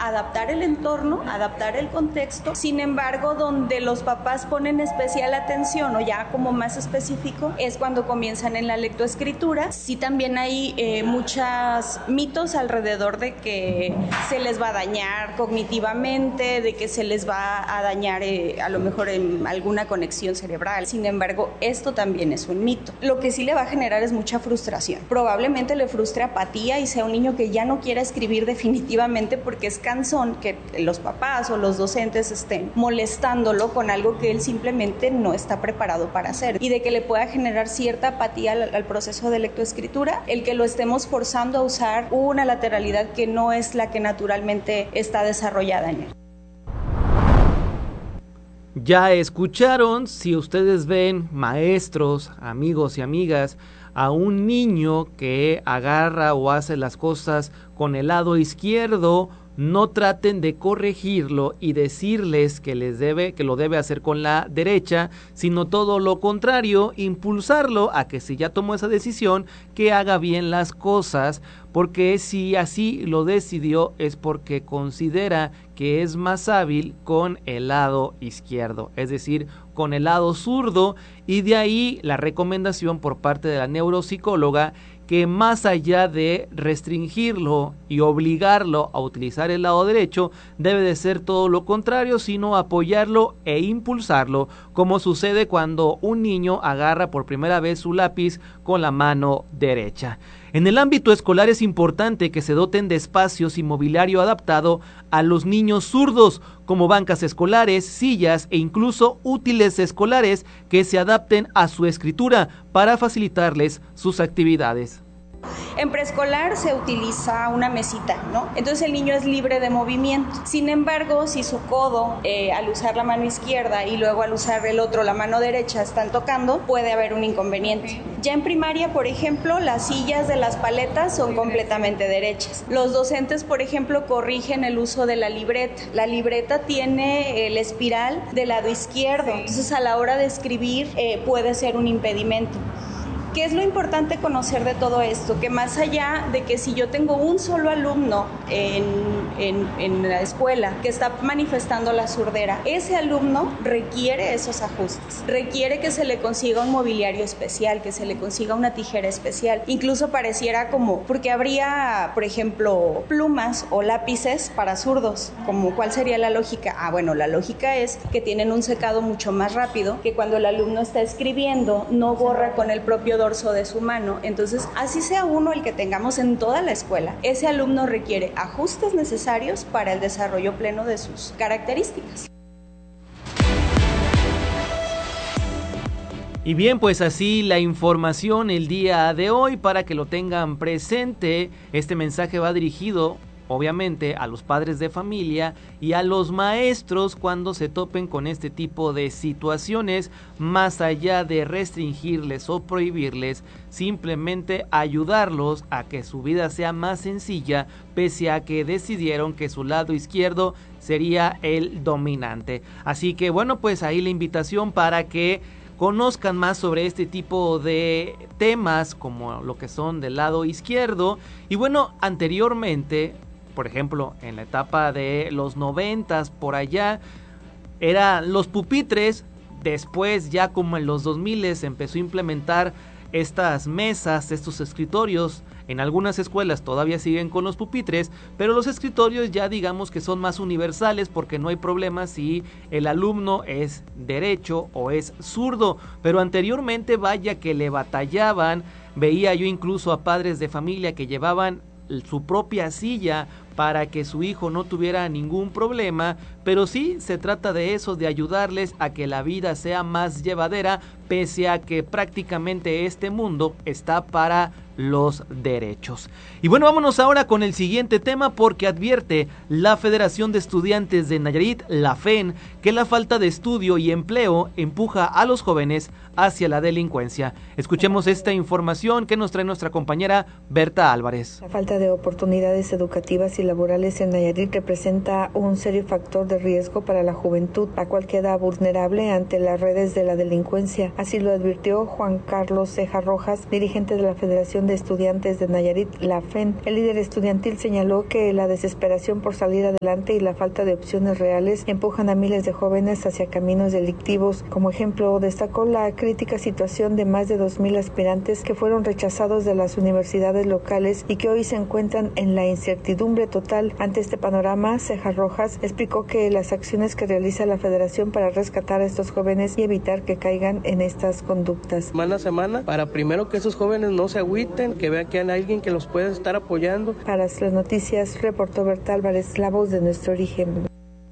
adaptar el entorno, adaptar el contexto. Sin embargo, donde los papás ponen especial atención o ya como más específico es cuando comienzan en la lectoescritura. Sí, también hay muchos mitos alrededor de que se les va a dañar cognitivamente, de que se les va a dañar a lo mejor en alguna conexión cerebral. Sin embargo, esto también es un mito. Lo que sí le va a generar es mucha frustración. Probablemente le frustre apatía y sea un niño que ya no quiera escribir definitivamente porque es cansón que los papás o los docentes estén molestándolo con algo que él simplemente no está preparado para hacer, y de que le pueda generar cierta apatía al proceso de lectoescritura el que lo estemos forzando a usar una lateralidad que no es la que naturalmente está desarrollada en él. Ya escucharon, si ustedes ven, maestros, amigos y amigas, a un niño que agarra o hace las cosas con el lado izquierdo, no traten de corregirlo y decirles que lo debe hacer con la derecha, sino todo lo contrario, impulsarlo a que si ya tomó esa decisión, que haga bien las cosas, porque si así lo decidió es porque considera que es más hábil con el lado izquierdo, es decir, con el lado zurdo, y de ahí la recomendación por parte de la neuropsicóloga que más allá de restringirlo y obligarlo a utilizar el lado derecho, debe de ser todo lo contrario, sino apoyarlo e impulsarlo, como sucede cuando un niño agarra por primera vez su lápiz con la mano derecha. En el ámbito escolar es importante que se doten de espacios y mobiliario adaptado a los niños zurdos, como bancas escolares, sillas e incluso útiles escolares que se adapten a su escritura para facilitarles sus actividades. En preescolar se utiliza una mesita, ¿no? Entonces el niño es libre de movimiento. Sin embargo, si su codo, al usar la mano izquierda y luego al usar el otro, la mano derecha, están tocando, puede haber un inconveniente. Ya en primaria, por ejemplo, las sillas de las paletas son completamente derechas. Los docentes, por ejemplo, corrigen el uso de la libreta. La libreta tiene el espiral del lado izquierdo, entonces a la hora de escribir puede ser un impedimento. ¿Qué es lo importante conocer de todo esto? Que más allá de que si yo tengo un solo alumno en la escuela que está manifestando la surdera, ese alumno requiere esos ajustes, requiere que se le consiga un mobiliario especial, que se le consiga una tijera especial. Incluso pareciera como, porque habría, por ejemplo, plumas o lápices para zurdos, como ¿cuál sería la lógica? Bueno, la lógica es que tienen un secado mucho más rápido, que cuando el alumno está escribiendo no borra con el propio dorso de su mano. Entonces, así sea uno el que tengamos en toda la escuela, ese alumno requiere ajustes necesarios para el desarrollo pleno de sus características. Y bien, pues así la información el día de hoy, para que lo tengan presente. Este mensaje va dirigido obviamente a los padres de familia y a los maestros cuando se topen con este tipo de situaciones, más allá de restringirles o prohibirles, simplemente ayudarlos a que su vida sea más sencilla, pese a que decidieron que su lado izquierdo sería el dominante. Así que bueno, pues ahí la invitación para que conozcan más sobre este tipo de temas, como lo que son del lado izquierdo. Y bueno, anteriormente, por ejemplo, en la etapa de los 90s, por allá, eran los pupitres. Después, ya como en los 2000 se empezó a implementar estas mesas, estos escritorios. En algunas escuelas todavía siguen con los pupitres, pero los escritorios ya digamos que son más universales, porque no hay problema si el alumno es derecho o es zurdo. Pero anteriormente, vaya que le batallaban. Veía yo incluso a padres de familia que llevaban su propia silla para que su hijo no tuviera ningún problema, pero sí se trata de eso, de ayudarles a que la vida sea más llevadera, pese a que prácticamente este mundo está para los derechos. Y bueno, vámonos ahora con el siguiente tema, porque advierte la Federación de Estudiantes de Nayarit, la FEN, que la falta de estudio y empleo empuja a los jóvenes hacia la delincuencia. Escuchemos esta información que nos trae nuestra compañera Berta Álvarez. La falta de oportunidades educativas y laborales en Nayarit representa un serio factor de riesgo para la juventud, la cual queda vulnerable ante las redes de la delincuencia. Así lo advirtió Juan Carlos Ceja Rojas, dirigente de la Federación de Estudiantes de Nayarit, la FEN. El líder estudiantil señaló que la desesperación por salir adelante y la falta de opciones reales empujan a miles de jóvenes hacia caminos delictivos. Como ejemplo, destacó la crítica situación de más de 2,000 aspirantes que fueron rechazados de las universidades locales y que hoy se encuentran en la incertidumbre total. Ante este panorama, Ceja Rojas explicó que las acciones que realiza la Federación para rescatar a estos jóvenes y evitar que caigan en estas conductas. Semana a semana, para primero que esos jóvenes no se agüiten, que vean que hay alguien que los puede estar apoyando. Para las noticias, reportó Berta Álvarez, la voz de nuestro origen.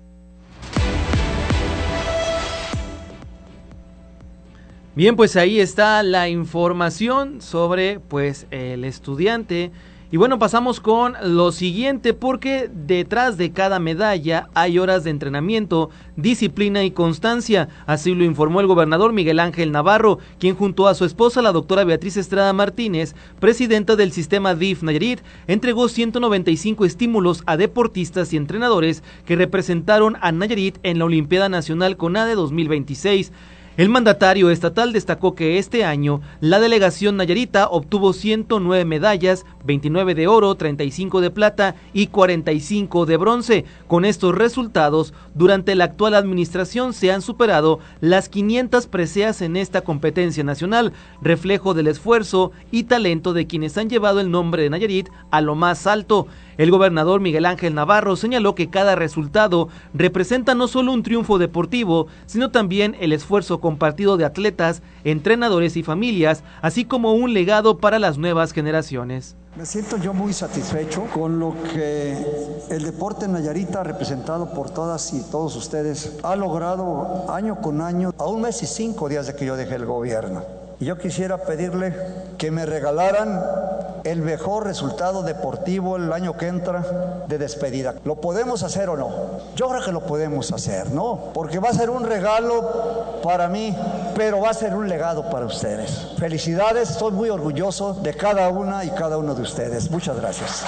Bien, pues ahí está la información sobre pues el estudiante. Y bueno, pasamos con lo siguiente, porque detrás de cada medalla hay horas de entrenamiento, disciplina y constancia. Así lo informó el gobernador Miguel Ángel Navarro, quien junto a su esposa, la doctora Beatriz Estrada Martínez, presidenta del sistema DIF Nayarit, entregó 195 estímulos a deportistas y entrenadores que representaron a Nayarit en la Olimpiada Nacional CONADE 2026. El mandatario estatal destacó que este año la delegación nayarita obtuvo 109 medallas, 29 de oro, 35 de plata y 45 de bronce. Con estos resultados, durante la actual administración se han superado las 500 preseas en esta competencia nacional, reflejo del esfuerzo y talento de quienes han llevado el nombre de Nayarit a lo más alto. El gobernador Miguel Ángel Navarro señaló que cada resultado representa no solo un triunfo deportivo, sino también el esfuerzo compartido de atletas, entrenadores y familias, así como un legado para las nuevas generaciones. Me siento yo muy satisfecho con lo que el deporte nayarita, representado por todas y todos ustedes, ha logrado año con año, a 1 mes y 5 días de que yo dejé el gobierno. Y yo quisiera pedirle que me regalaran el mejor resultado deportivo el año que entra de despedida. ¿Lo podemos hacer o no? Yo creo que lo podemos hacer, ¿no? Porque va a ser un regalo para mí, pero va a ser un legado para ustedes. Felicidades, estoy muy orgulloso de cada una y cada uno de ustedes. Muchas gracias.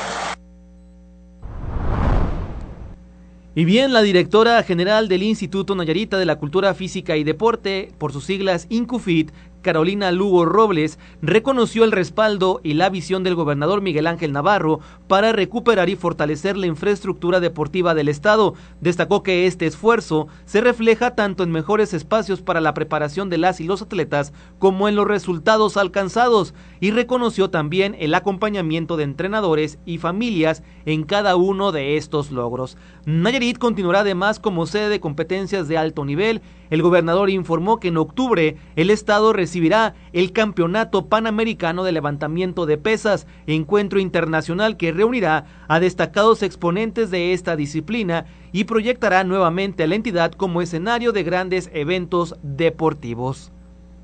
Y bien, la directora general del Instituto Nayarita de la Cultura Física y Deporte, por sus siglas INCUFIT, Carolina Lugo Robles, reconoció el respaldo y la visión del gobernador Miguel Ángel Navarro para recuperar y fortalecer la infraestructura deportiva del estado. Destacó que este esfuerzo se refleja tanto en mejores espacios para la preparación de las y los atletas como en los resultados alcanzados, y reconoció también el acompañamiento de entrenadores y familias en cada uno de estos logros. Nayarit continuará además como sede de competencias de alto nivel. El gobernador informó que en octubre el estado recibirá el Campeonato Panamericano de Levantamiento de Pesas, encuentro internacional que reunirá a destacados exponentes de esta disciplina y proyectará nuevamente a la entidad como escenario de grandes eventos deportivos.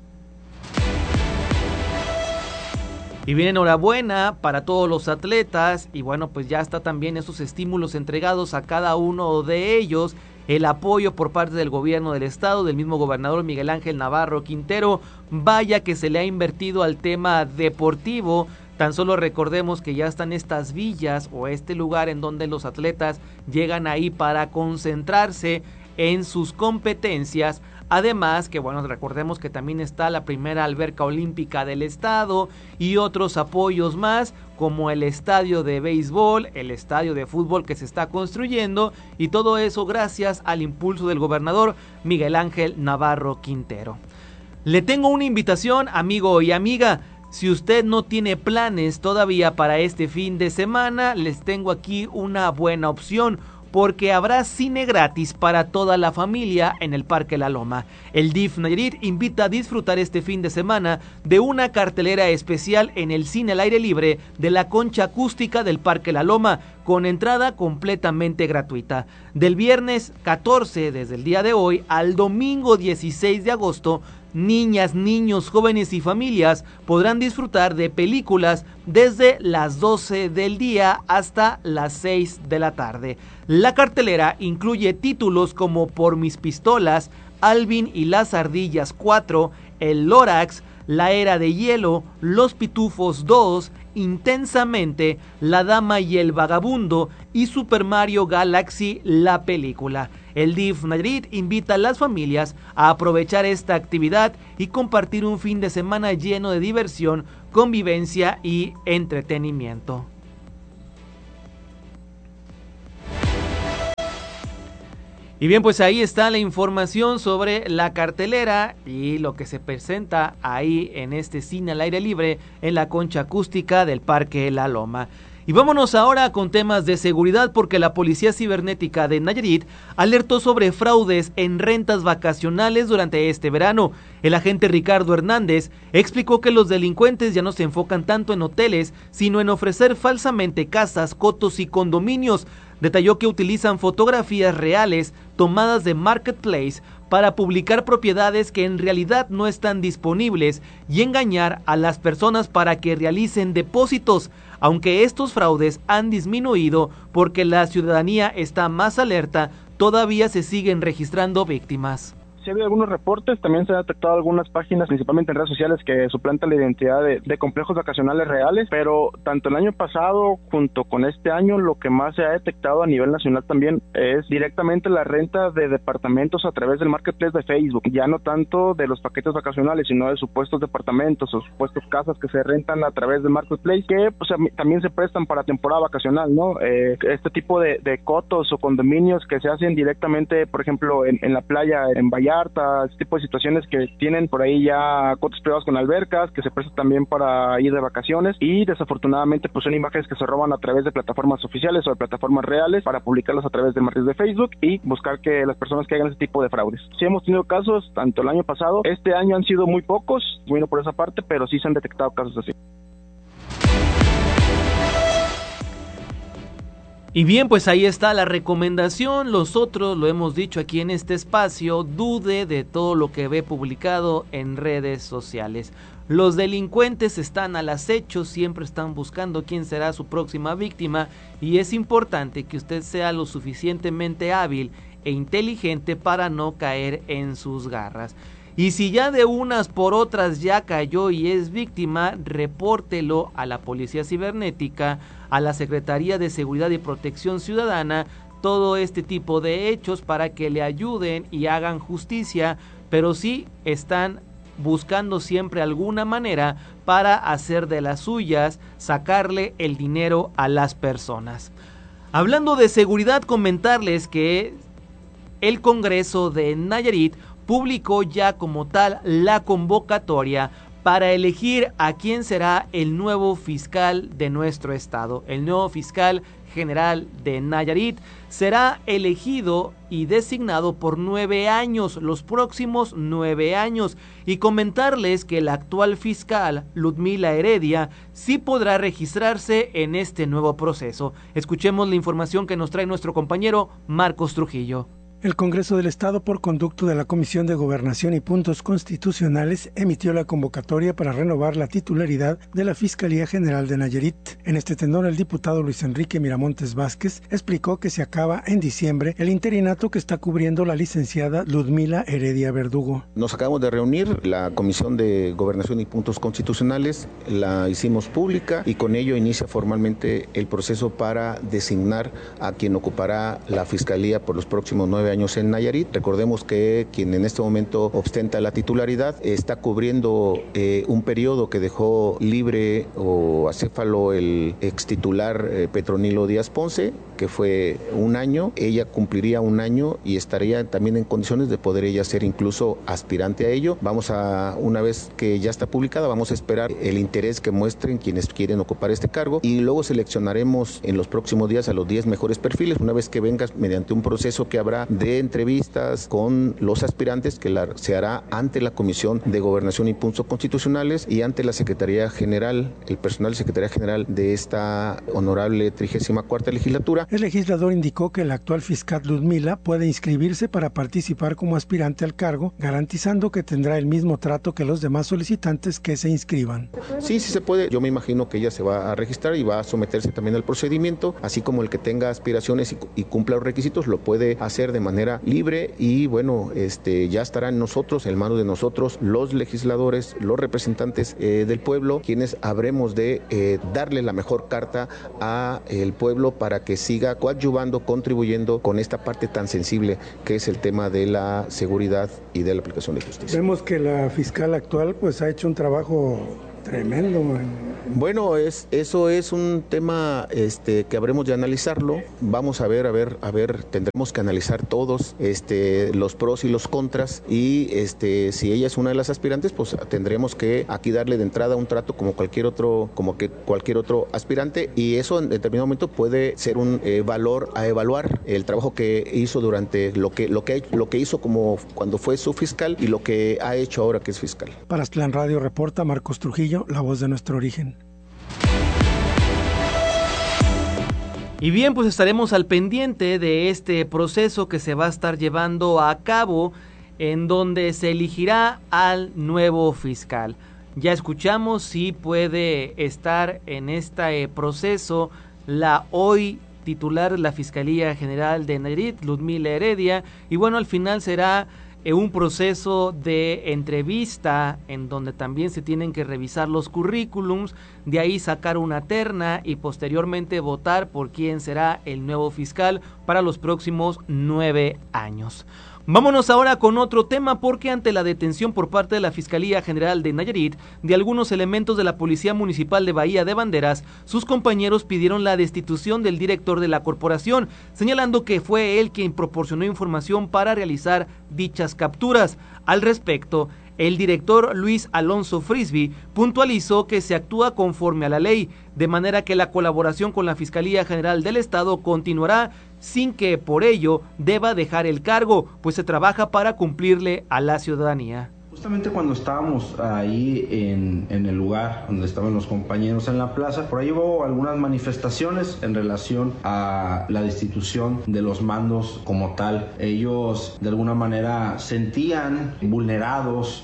Y bien, enhorabuena para todos los atletas, y bueno, pues ya está también esos estímulos entregados a cada uno de ellos, el apoyo por parte del gobierno del estado, del mismo gobernador Miguel Ángel Navarro Quintero. Vaya que se le ha invertido al tema deportivo. Tan solo recordemos que ya están estas villas o este lugar en donde los atletas llegan ahí para concentrarse en sus competencias. Además que bueno, recordemos que también está la primera alberca olímpica del estado y otros apoyos más, como el estadio de béisbol, el estadio de fútbol que se está construyendo, y todo eso gracias al impulso del gobernador Miguel Ángel Navarro Quintero. Le tengo una invitación, amigo y amiga. Si usted no tiene planes todavía para este fin de semana, les tengo aquí una buena opción, porque habrá cine gratis para toda la familia en el Parque La Loma. El DIF Nayarit invita a disfrutar este fin de semana de una cartelera especial en el cine al aire libre de la Concha Acústica del Parque La Loma, con entrada completamente gratuita. Del viernes 14, desde el día de hoy, al domingo 16 de agosto, niñas, niños, jóvenes y familias podrán disfrutar de películas desde las 12 del día hasta las 6 de la tarde. La cartelera incluye títulos como Por mis pistolas, Alvin y las ardillas 4, El Lorax, La Era de Hielo, Los Pitufos 2, Intensamente, La Dama y el Vagabundo y Super Mario Galaxy, la película. El DIF Nayarit invita a las familias a aprovechar esta actividad y compartir un fin de semana lleno de diversión, convivencia y entretenimiento. Y bien, pues ahí está la información sobre la cartelera y lo que se presenta ahí en este cine al aire libre en la concha acústica del Parque La Loma. Y vámonos ahora con temas de seguridad, porque la Policía Cibernética de Nayarit alertó sobre fraudes en rentas vacacionales durante este verano. El agente Ricardo Hernández explicó que los delincuentes ya no se enfocan tanto en hoteles, sino en ofrecer falsamente casas, cotos y condominios. Detalló que utilizan fotografías reales tomadas de Marketplace para publicar propiedades que en realidad no están disponibles y engañar a las personas para que realicen depósitos. Aunque estos fraudes han disminuido porque la ciudadanía está más alerta, todavía se siguen registrando víctimas. Sí ha habido algunos reportes, también se han detectado algunas páginas, principalmente en redes sociales, que suplantan la identidad de complejos vacacionales reales, pero tanto el año pasado junto con este año, lo que más se ha detectado a nivel nacional también es directamente la renta de departamentos a través del Marketplace de Facebook, ya no tanto de los paquetes vacacionales, sino de supuestos departamentos o supuestos casas que se rentan a través del Marketplace, que pues, también se prestan para temporada vacacional, ¿no? Este tipo de cotos o condominios que se hacen directamente, por ejemplo, en la playa, en Vallarta, este tipo de situaciones que tienen por ahí ya cotos privados con albercas, que se prestan también para ir de vacaciones, y desafortunadamente pues son imágenes que se roban a través de plataformas oficiales o de plataformas reales para publicarlas a través del Marketplace de Facebook y buscar que las personas que hagan ese tipo de fraudes. Sí hemos tenido casos, tanto el año pasado, este año han sido muy pocos, bueno por esa parte, pero sí se han detectado casos así. Y bien, pues ahí está la recomendación. Nosotros lo hemos dicho aquí en este espacio, dude de todo lo que ve publicado en redes sociales. Los delincuentes están al acecho, siempre están buscando quién será su próxima víctima, y es importante que usted sea lo suficientemente hábil e inteligente para no caer en sus garras. Y si ya de unas por otras ya cayó y es víctima, repórtelo a la Policía Cibernética, a la Secretaría de Seguridad y Protección Ciudadana, todo este tipo de hechos para que le ayuden y hagan justicia, pero sí están buscando siempre alguna manera para hacer de las suyas, sacarle el dinero a las personas. Hablando de seguridad, comentarles que el Congreso de Nayarit publicó ya como tal la convocatoria para elegir a quién será el nuevo fiscal de nuestro estado. El nuevo fiscal general de Nayarit será elegido y designado por 9 años, los próximos 9 años. Y comentarles que la actual fiscal, Ludmila Heredia, sí podrá registrarse en este nuevo proceso. Escuchemos la información que nos trae nuestro compañero Marcos Trujillo. El Congreso del Estado, por conducto de la Comisión de Gobernación y Puntos Constitucionales, emitió la convocatoria para renovar la titularidad de la Fiscalía General de Nayarit. En este tenor, el diputado Luis Enrique Miramontes Vázquez explicó que se acaba en diciembre el interinato que está cubriendo la licenciada Ludmila Heredia Verdugo. Nos acabamos de reunir, la Comisión de Gobernación y Puntos Constitucionales la hicimos pública y con ello inicia formalmente el proceso para designar a quien ocupará la Fiscalía por los próximos 9 años en Nayarit. Recordemos que quien en este momento ostenta la titularidad está cubriendo un periodo que dejó libre o acéfalo el ex titular Petronilo Díaz Ponce, que fue 1 año. Ella cumpliría 1 año y estaría también en condiciones de poder ella ser incluso aspirante a ello. Una vez que ya está publicada, vamos a esperar el interés que muestren quienes quieren ocupar este cargo y luego seleccionaremos en los próximos días a los 10 mejores perfiles, una vez que venga mediante un proceso que habrá de entrevistas con los aspirantes que se hará ante la Comisión de Gobernación y Puntos Constitucionales y ante la Secretaría General, el personal de Secretaría General de esta honorable 34ª legislatura, El legislador indicó que la actual fiscal Ludmila puede inscribirse para participar como aspirante al cargo, garantizando que tendrá el mismo trato que los demás solicitantes que se inscriban. Sí se puede. Yo me imagino que ella se va a registrar y va a someterse también al procedimiento, así como el que tenga aspiraciones y cumpla los requisitos lo puede hacer de manera libre y bueno, ya estará en nosotros, en manos de nosotros, los legisladores, los representantes del pueblo, quienes habremos de darle la mejor carta a el pueblo para que siga coadyuvando, contribuyendo con esta parte tan sensible que es el tema de la seguridad y de la aplicación de justicia. Vemos que la fiscal actual pues ha hecho un trabajo tremendo. Bueno, eso es un tema que habremos de analizarlo. Vamos a ver, tendremos que analizar todos los pros y los contras y si ella es una de las aspirantes, pues tendremos que aquí darle de entrada un trato como cualquier otro aspirante y eso en determinado momento puede ser un valor a evaluar el trabajo que hizo durante lo que hizo como cuando fue su fiscal y lo que ha hecho ahora que es fiscal. Para Aztlán Radio reporta Marcos Trujillo, la voz de nuestro origen. Y bien, pues estaremos al pendiente de este proceso que se va a estar llevando a cabo en donde se elegirá al nuevo fiscal. Ya escuchamos si puede estar en este proceso la hoy titular de la Fiscalía General de Nayarit, Ludmila Heredia, y bueno, al final será un proceso de entrevista en donde también se tienen que revisar los currículums, de ahí sacar una terna y posteriormente votar por quién será el nuevo fiscal para los próximos 9 años. Vámonos ahora con otro tema porque ante la detención por parte de la Fiscalía General de Nayarit de algunos elementos de la Policía Municipal de Bahía de Banderas, sus compañeros pidieron la destitución del director de la corporación, señalando que fue él quien proporcionó información para realizar dichas capturas. Al respecto, el director Luis Alonso Frisby puntualizó que se actúa conforme a la ley, de manera que la colaboración con la Fiscalía General del Estado continuará sin que por ello deba dejar el cargo, pues se trabaja para cumplirle a la ciudadanía. Justamente cuando estábamos ahí en el lugar donde estaban los compañeros en la plaza, por ahí hubo algunas manifestaciones en relación a la destitución de los mandos como tal. Ellos de alguna manera sentían vulnerados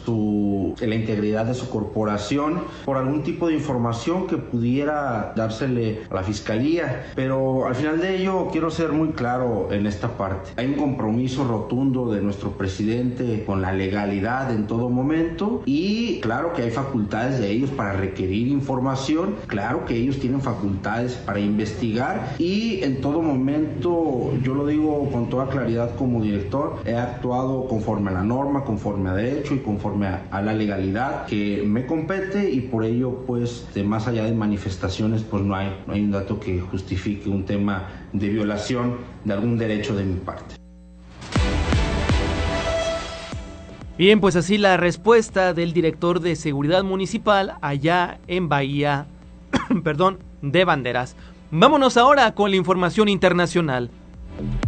la integridad de su corporación por algún tipo de información que pudiera dársele a la fiscalía, pero al final de ello quiero ser muy claro en esta parte. Hay un compromiso rotundo de nuestro presidente con la legalidad en todo momento y claro que hay facultades de ellos para requerir información, claro que ellos tienen facultades para investigar y en todo momento, yo lo digo con toda claridad como director, he actuado conforme a la norma, conforme a derecho y conforme a la legalidad que me compete y por ello pues más allá de manifestaciones pues no hay un dato que justifique un tema de violación de algún derecho de mi parte. Bien, pues así la respuesta del director de Seguridad Municipal allá en Bahía de Banderas. Vámonos ahora con la información internacional.